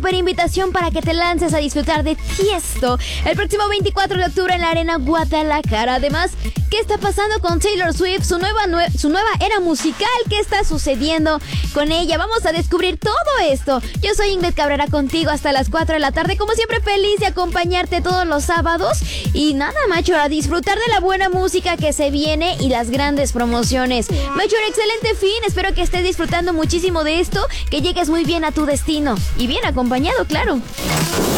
súper invitación para que te lances a disfrutar de Tiesto el próximo 24 de octubre en la Arena Guadalajara. Además, ¿qué está pasando con Taylor Swift? Su nueva era musical. ¿Qué está sucediendo con ella? Vamos a descubrir todo esto. Yo soy Ingrid Cabrera, contigo hasta las 4 de la tarde. Como siempre, feliz de acompañarte todos los sábados. Y nada, macho, a disfrutar de la buena música que se viene y las grandes promociones. Macho, un excelente fin. Espero que estés disfrutando muchísimo de esto, que llegues muy bien a tu destino. Y bien acompañado, claro.